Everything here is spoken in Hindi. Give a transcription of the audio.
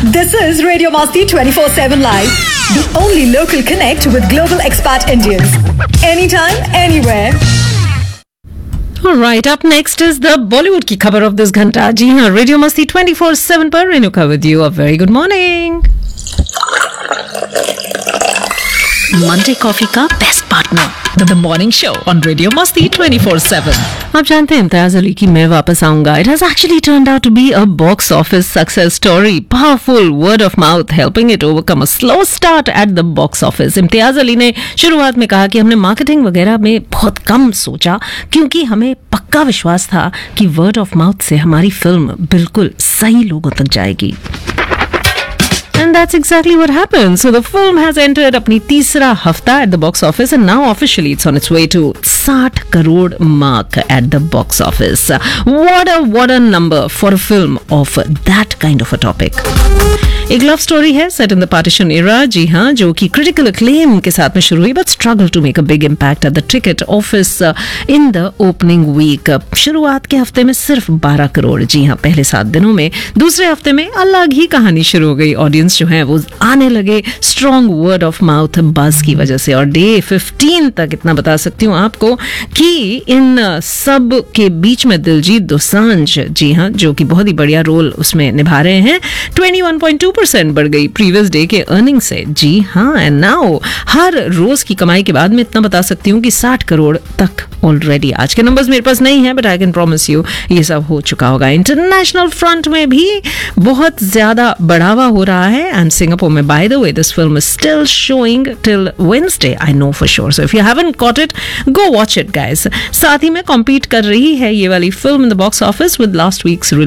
This is Radio Masti 24/7 Live, the only local connect with global expat Indians. Anytime, anywhere. Alright, up next is the Bollywood की खबर of this घंटा. जी हाँ, रेडियो मस्ती 24/7 पर Renuka with you. A very good morning. Monday coffee का best partner the morning show on radio मस्ती 24/7. आप जानते हैं इम्तियाज अली की मैं वापस आऊंगा. It has actually turned out to be a box office success story. Powerful word of mouth helping it overcome a slow start at the box office. Imtiaz Ali ने शुरुआत में कहा कि हमने मार्केटिंग वगैरह में बहुत कम सोचा क्योंकि हमें पक्का विश्वास था कि वर्ड ऑफ माउथ से हमारी फिल्म बिल्कुल सही लोगों तक जाएगी. And that's exactly what happened. So the film has entered अपनी तीसरा हफ्ता at the box office and now officially it's on its way to 60 crore mark at the box office. What a number for a film of that kind of a topic. एक लव स्टोरी है set in the partition era. जी हाँ, जो कि क्रिटिकल अक्लेम के साथ में शुरू हुई but struggle to make a big impact at the ticket office in the opening week. शुरुआत के हफ्ते में सिर्फ 12 करोड़. जी हाँ, पहले 7 दिनों में. दूसरे हफ्ते में अलग ही कहानी शुरू हो गई. ऑडियंस जो है वो आने लगे स्ट्रॉन्ग वर्ड ऑफ माउथ बज की वजह से. और डे 15 तक इतना बता सकती हूँ आपको कि इन सब के बीच में दिलजीत दोसांझ, जी हाँ, जो कि बहुत ही बढ़िया रोल उसमें निभा रहे हैं, 21.2% बढ़ गई प्रीवियस डे के अर्निंग से. जी हाँ, एंड नाउ हर रोज की कमाई के बाद मैं इतना बता सकती हूँ कि 60 करोड़ तक ऑलरेडी. आज के नंबर्स मेरे पास नहीं है but I can promise you ये सब हो चुका होगा. इंटरनेशनल फ्रंट में भी बहुत ज्यादा बढ़ावा हो रहा है एंड सिंगापुर में by the way this film is still showing till Wednesday, I know for sure. So if you haven't got it, go watch it guys. साथ ही में कॉम्पीट कर रही है ये वाली film in the box office with last weeks